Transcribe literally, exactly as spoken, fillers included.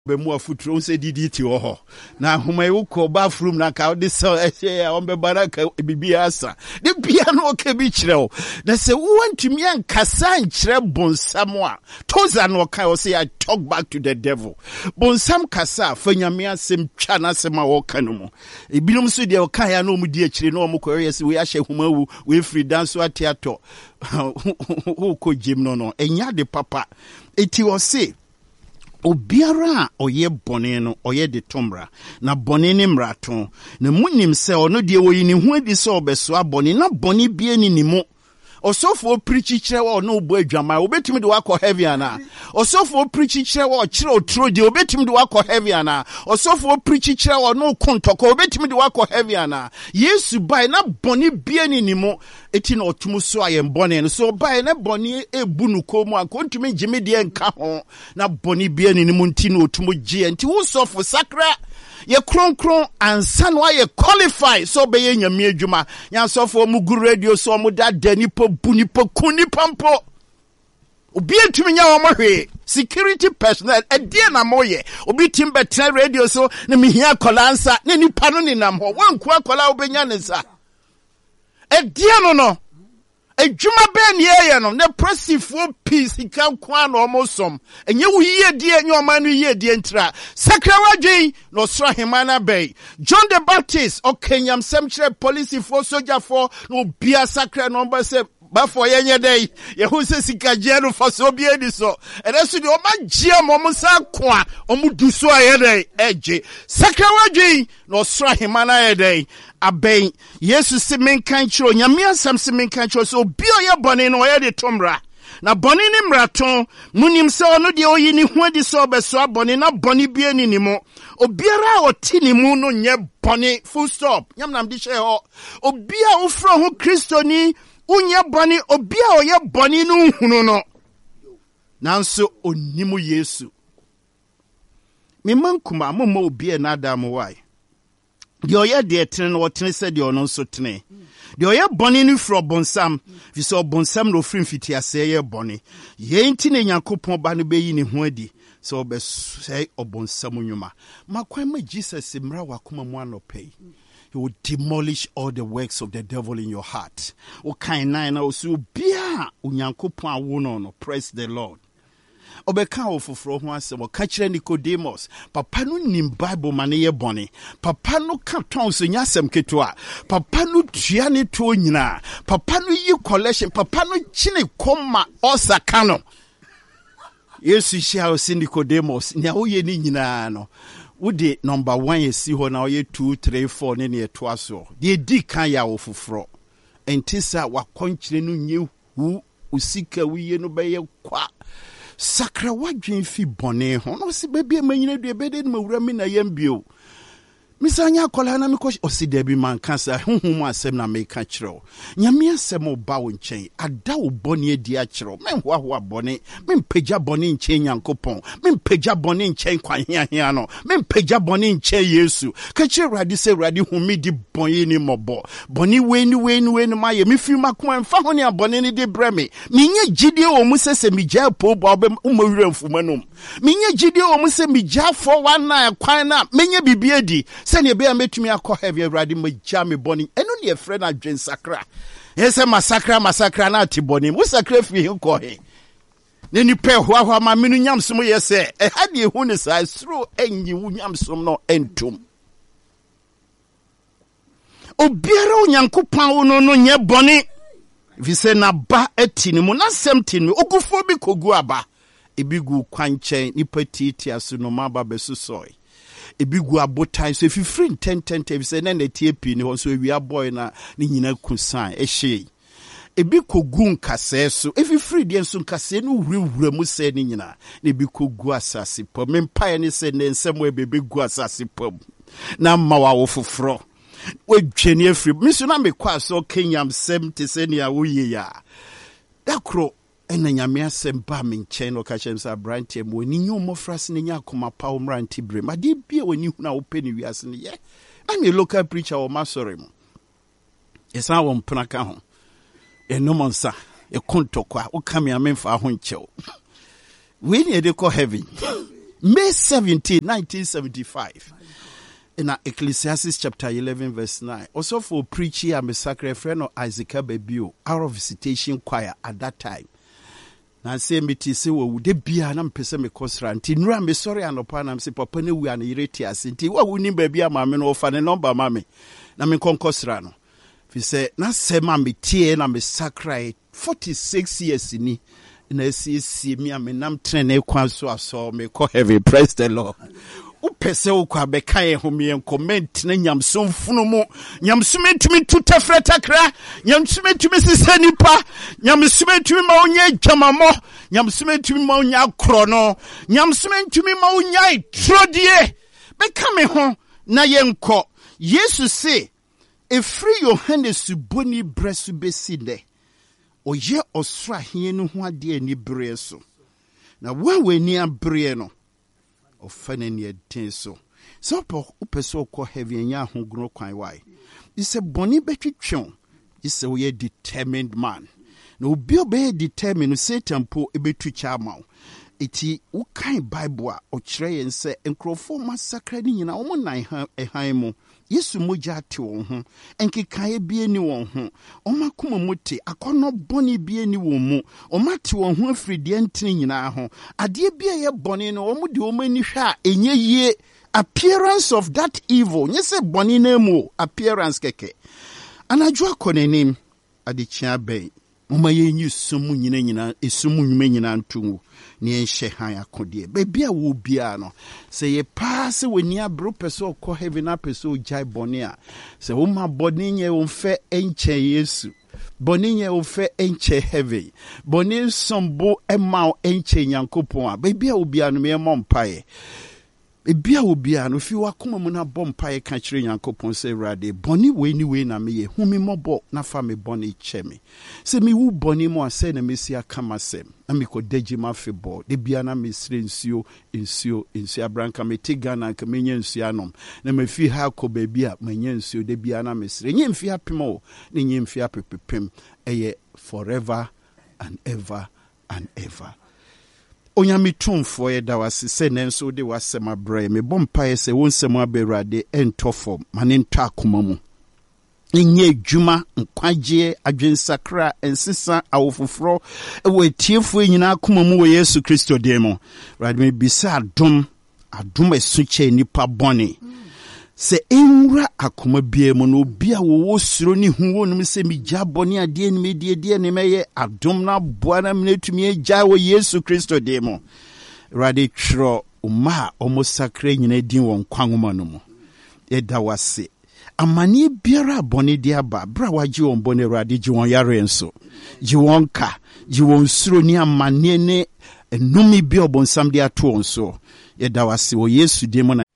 Bemu afutro se didi ti ho na homa e ko bathroom na ka de so e on be baraka bibia asa de bia no ka bi kire o na se wantumi ankasa nkire bonsam a toza no ka o say I talk back to the devil bonsam kasa fanyame asem twa na asem a wo ka no mo ebinom so de o ka ya no mu di akire no mo ko yes we ahye homa wu we free dance atiato ho ko jim no no enya de papa eti o say obiara oye bone no oye de tomra na bone ni mrato na munim se ono de woyi ni hu adi se obeso abone na bone bie ni ni mo osofo preach kire wa no bo adwama obetimi de wakọ heavy ana osofo preach kire wa kire otro de obetimi de wakọ heavy ana osofo preach kire wa no kontoko obetimi de wakọ heavy ana Yesu bai na bone bie ni ni mo eti na otumu so ayem bone no so bai na bone ebu nu komu akontumi gime de enka ho na bone bie ni ni mo nti na otumu gie nti wo sofo sakra ye kron kron ansa no ye qualify so be ye nyame adwuma nya sofo mu gu radio so mu da dani po buni po kuni pampo obi entumi nya wo mohwe security personnel edie na moye obi tim betre radio so na mihia kolansa na nipa no ni nam ho wanku akola obenya ne sa edie no no adwuma be ne ye no ne prosifo peace kan kwa na omosom enye wo yie die enye oman no yie die ntra sakrawadwen no sra hemana bay John the Baptist o kenyam semchre police for soldier for no bia sakra number se bafo yenye dey ye hu se sikajero for so bia di so ereso de o ma gia mom sa kwa o mu du so aye dey eje sakrawadwen no sra hemana ye dey abey Yesu se menkan chiro nyame asam se menkan chiro so obi oye bone no oye de tomra na bone ni mraton munim se ono de oyi ni hu adi so obeso abone na bone bie ni ni mo obiara oti ni mu no nye bone full stop nyam nam di she ho obi a ofro ho Kristo ni unye bone obi a oye bone no hunu no nanso onimu Yesu me mankuma mo mo obi e na adam why de oye de tene no tene se de ono so tene de oye bone ni fro bonsam fi so bonsam no frim fiti ase ye bone ye nti ne Yakobon ba no be yi ne ho adi so be say obonsam nyuma makwan ma Jesus mra wakoma mu anopai he will demolish all the works of the devil in your heart o kan nine na so bia Yakobon awo no no praise the Lord obeka ofoforo ho asem ka kire Nicodemus papa no nim Bible ma ne ye bone papa no ka ton so nya asem ketwa papa no tua ne to nyina papa no yi collection papa no chine koma osaka no Yesu shia o Nicodemus nya wo ye ni nyina no wode number one ye si ho na ye two three four ne ne to aso de di kan ya ofoforo entisa wakonkyire no nye hu usika wiye no be ye kwa sakra wadwen fi bone ho no se bebia manyina du ebede no mawura mi na yambio misanya kola na miko osidebi man kansa honhom asem na meka kiro nyame asem oba wo nchen ada wo bone adi a kiro menhoa ho abone mempagya bone nchen Yakobon mempagya bone nchen kwahia hia no mempagya bone nchen Yesu ka kire radi se radi humi di bone ni mobo bone we ni we ni we ni maye mefi makoma mfa ho ne abone ni de breme menye gidie wo mu sese migya po bo obem umawura mfumanum menye gidie wo mu se migya four one nine kwan na menye bibie di sene be ametumi akọ heavy radi magya me boni eno ne friend adwen sakra yese masakra masakra na ati boni wo sakra fi ko he ne ni pe ho ho ma menu nyamsom yese e ha de hu ne sai sro enyi wu nyamsom no entum obiara Yakobon no no nye boni vi se na ba ati ni mu na semti ni okufo bi kogu aba ebigu kwanchen ni patiti aso no maba besusoi ebigu abotai so if free ten ten ten say na tie pi ni ho so wi aboy na ni nyina kusan ehye ebi kogu nkase so if free de so nkase no wurewura mu se ni nyina na ebi kogu asase pom mempae ni se ne nsem e bebe gu asase pom na mawa wo foforo we dwene afri miso na me kwa so kenyam sem te se ni a wo ye ya dakro ena nyame asem ba me nchen no ka chem sa brantie mo ni nyu mo frase ni nya akoma pa umranti bre ma de bia wani hu na wo pe ni wiase ni ye I'm a local preacher o masore mo esa wo mpna ka ho eno monsa e kontokwa o kam ya memfa ho nchew we ni e de ko heaven May seventeenth, nineteen seventy-five. In Ecclesiastes chapter eleven, verse nine. Also for preaching, I'm a sacred friend of Isaac Abebio, out of visitation choir at that time. Now say me to say, well, would they be an ampesa me cosranti? No, I'm sorry, and upon I'm say, Papa, we are irritated. Sinti, what we need baby, a mammy, or fan a number, mammy. Now me con cosrano. If you say, na say, mammy, tea, and I'm a sacred forty-six years in me. And I see, see me, I'm a nam train, a quan so I saw me call heavy, praise the Lord. Upese ukwa bekaye humi en comment na nyamso mfunu mu nyamsume tumi tuta fretakra nyamsume tumi sisa nipa nyamsume tumi ma onye jamamo nyamsume tumi ma onya krono nyamsume tumi ma onya trodie bekame ho na yenko Yesu se efri Yohane suboni bresu besinde oye osra hie no ho ade ani bre so na wa weni abre no offending your tin so. So, Upeso call heavy and yahu grow quite why. It's a bonny betty chon. It's a way determined man. No be obey determined Satan po a bit to charmau. Iti ukai Bible or tray and say and crow for massacring in a woman I have a haimo. Yes, moja to him, and kikaye be anyone home. O makuma muti, a corner bonny be any woman, or matu on whom free the entering in our home. A dear be a bonny no omu do many sha, and ye ye appearance of that evil. Yes, a bonny nemo appearance keke. And I draw con a name at the chair bay. Mama ye knew sumu yina is sumu menin too. Near Shehaya Kodie, baby, I will be ano. Say ye pass when near Brupeso call heaven up so jai bonia. Say, oh, my bonin on fair enche yesu. Bonin on fair enche heavy. Bonin some bo and mau enche yankopoa. Baby, I will be an mere mompaye. Baby, I will be an if you are comuna bompaye country yankopon say rade. Bonnie way anyway na me, whom me mobo na fame bonnie chemi. Say me who bonnie mo say na messia kamasem. Me ko deji ma febo de bia na mesre nsuo nsuo nsuo abranka me tigana nka menye nsuo anom na me fi ha ko ba bia menye nsuo de bia na mesre nye mfi apem o ne nye mfi apepepem eye forever and ever and ever. Onyame tumfo ye da wase se nenso de wasema bra me bompa se wonsem aberade entofo mane ntwa akoma mu Inye juma nkwaje adwensakra ensisa awofofro ewe tiefo nyina akoma mu wo Yesu Kristo demo right me bisa adom adom esuche nipa bone se enwura akoma bia mu no bia wo suro ni hu wonum se mi gya bone ade ni me die die ne meye adom na boa na menetumi agya wo Yesu Kristo demo right tro uma omosakra nyina din won kwanwoma no mu eda wase amani biara boni dia ba bra waji on boni radi ji won yare nso ji won ka ji won suro ni amani ne enumi bi obonsam dia to nso ye da wase wo Yesu de mo na